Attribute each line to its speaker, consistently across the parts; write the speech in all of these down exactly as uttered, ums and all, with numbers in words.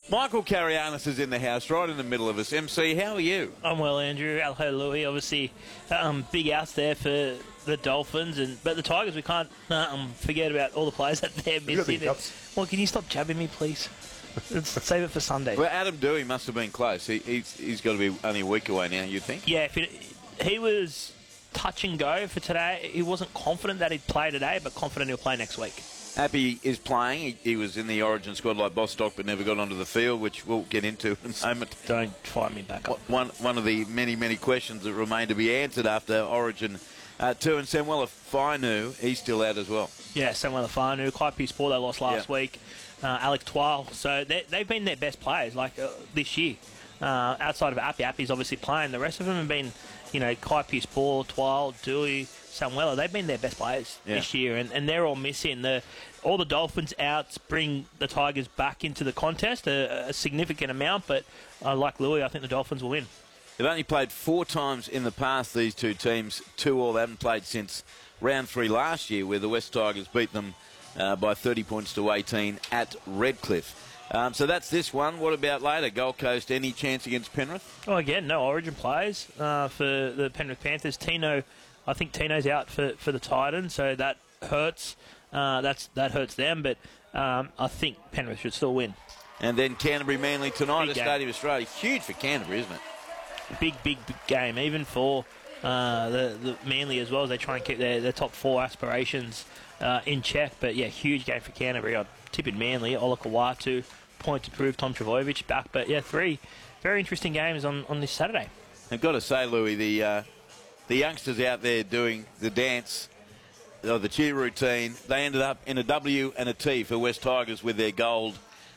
Speaker 1: Michael Carianis is in the house, right in the middle of us. M C, how are you?
Speaker 2: I'm well, Andrew. Hello, Louis. Obviously, um, big outs there for the Dolphins, and but the Tigers, we can't um, forget about all the players that they're missing. Well, can you stop jabbing me, please? Let's save it for Sunday.
Speaker 1: Well, Adam Dewey must have been close. He, he's, he's got to be only a week away now, you'd think?
Speaker 2: Yeah, if it, he was touch and go for today. He wasn't confident that he'd play today, but confident he'll play next week.
Speaker 1: Happy is playing. He, he was in the Origin squad like Bostock, but never got onto the field, which we'll get into in a moment.
Speaker 2: Don't fire me back up.
Speaker 1: One, one of the many, many questions that remain to be answered after Origin uh, two. And Samuel Fainu, he's still out as well.
Speaker 2: Yeah, Samuel Fainu. Kai Pearce-Paul, they lost last
Speaker 1: yeah.
Speaker 2: week. Uh, Alex Twal. So they've been their best players like uh, this year. Uh, outside of Appy, Appy's obviously playing. The rest of them have been, you know, Kai Pearce-Paul, Twal, Dewey, Samuela. They've been their best players yeah. this year, and, and they're all missing. The all the Dolphins outs bring the Tigers back into the contest, a, a significant amount. But uh, like Louis, I think the Dolphins will win.
Speaker 1: They've only played four times in the past, these two teams. Two all. They haven't played since round three last year, where the West Tigers beat them uh, by thirty points to eighteen at Redcliffe. Um, so that's this one. What about later? Gold Coast, any chance against Penrith?
Speaker 2: Oh, again, no Origin players uh, for the Penrith Panthers. Tino, I think Tino's out for, for the Titans, so that hurts. Uh, that's that hurts them, but um, I think Penrith should still win.
Speaker 1: And then Canterbury Manly tonight
Speaker 2: big
Speaker 1: at
Speaker 2: game.
Speaker 1: Stadium Australia. Huge for Canterbury, isn't it?
Speaker 2: Big, big, big game, even for uh, the, the Manly as well, as they try and keep their, their top four aspirations uh, in check. But yeah, huge game for Canterbury. I'd tip in Manly. Ola Kawatu, point to prove, Tom Trbojevic back. But yeah, three very interesting games on, on this Saturday.
Speaker 1: I've got to say, Louis, the uh, the youngsters out there doing the dance, or the cheer routine, they ended up in a W and a T for West Tigers with their gold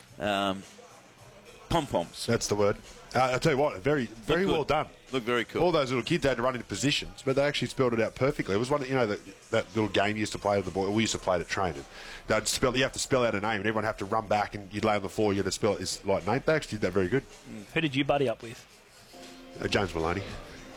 Speaker 1: um, pom-poms.
Speaker 3: That's the word. Uh, I'll tell you what, very very well done.
Speaker 1: Look very cool.
Speaker 3: All those little kids had to run into positions, but they actually spelled it out perfectly. It was one, you know, that, that little game you used to play with the boy. We used to play it at training. They'd spell, you have to spell out a name, and everyone have to run back, and you'd lay on the floor. You had to spell it. It's like name backs. Did that very good.
Speaker 2: Who did you buddy up with?
Speaker 3: Uh, James Maloney.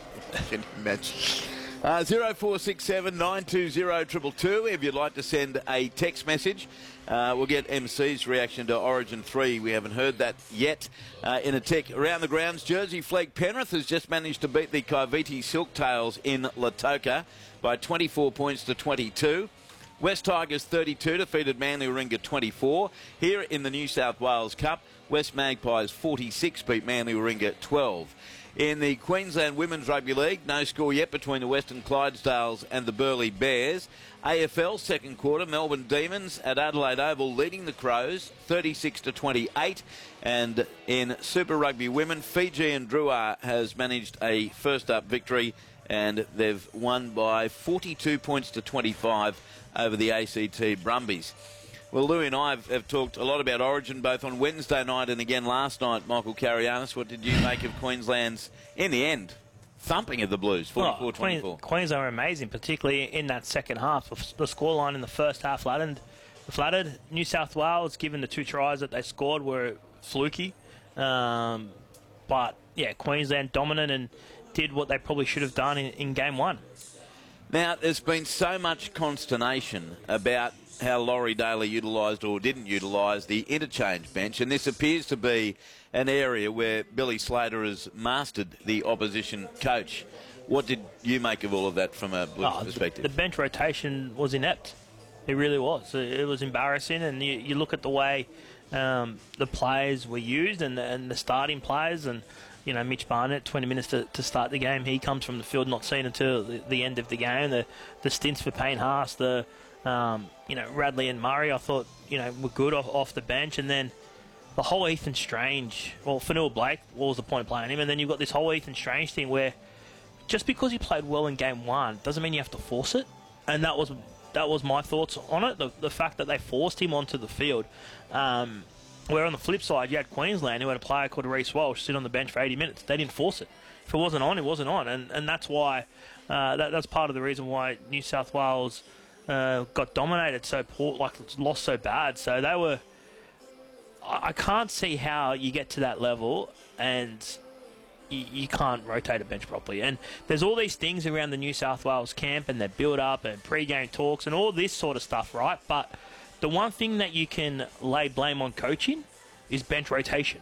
Speaker 1: Can you imagine? Uh, zero four six seven nine two zero two two if you'd like to send a text message. Uh, we'll get M C's reaction to Origin three. We haven't heard that yet. Uh, in a tick around the grounds, Jersey Flegg Penrith has just managed to beat the Kaiviti Silktails in Lautoka by twenty-four points to twenty-two. West Tigers thirty-two defeated Manly Warringah twenty-four. Here in the New South Wales Cup, West Magpies forty-six beat Manly Warringah twelve. In the Queensland Women's Rugby League, no score yet between the Western Clydesdales and the Burleigh Bears. A F L second quarter, Melbourne Demons at Adelaide Oval leading the Crows thirty-six to twenty-eight. And in Super Rugby Women, Fiji and Drua has managed a first up victory, and they've won by forty-two points to twenty-five over the A C T Brumbies. Well, Louis and I have, have talked a lot about Origin, both on Wednesday night and again last night. Michael Carianis, what did you make of Queensland's, in the end, thumping of the Blues, forty-four twenty-four?
Speaker 2: Oh, Queensland were amazing, particularly in that second half. The scoreline in the first half flattened. flattered. New South Wales, given the two tries that they scored, were fluky. Um, but, yeah, Queensland dominant and did what they probably should have done in, in game one.
Speaker 1: Now, there's been so much consternation about how Laurie Daly utilised or didn't utilise the interchange bench, and this appears to be an area where Billy Slater has mastered the opposition coach. What did you make of all of that from a Blues
Speaker 2: oh,
Speaker 1: perspective?
Speaker 2: The, the bench rotation was inept. It really was. It was embarrassing, and you, you look at the way um, the players were used and the, and the starting players, and you know, Mitch Barnett, twenty minutes to, to start the game. He comes from the field not seen until the, the end of the game. The the stints for Payne Haas, the um, you know, Radley and Murray, I thought, you know, were good off, off the bench. And then the whole Ethan Strange, well, Fanua Blake, what was the point of playing him? And then you've got this whole Ethan Strange thing where just because he played well in game one doesn't mean you have to force it. And that was that was my thoughts on it, the, the fact that they forced him onto the field. Um, where on the flip side, you had Queensland, who had a player called Reece Walsh sit on the bench for eighty minutes. They didn't force it. If it wasn't on, it wasn't on. And and that's why, uh, that, that's part of the reason why New South Wales uh, got dominated so poor, like lost so bad. So they were, I, I can't see how you get to that level and you, you can't rotate a bench properly. And there's all these things around the New South Wales camp and their build-up and pre-game talks and all this sort of stuff, right? But the one thing that you can lay blame on coaching is bench rotation.